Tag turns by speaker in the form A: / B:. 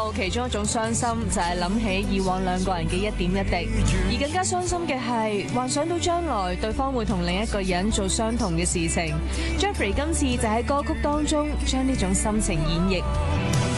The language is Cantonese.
A: 後，其中一種傷心就係諗起以往兩個人嘅一點一滴，而更加傷心嘅係幻想到將來對方會同另一個人做相同嘅事情。Jeffrey 今次就喺歌曲當中將呢種心情演繹。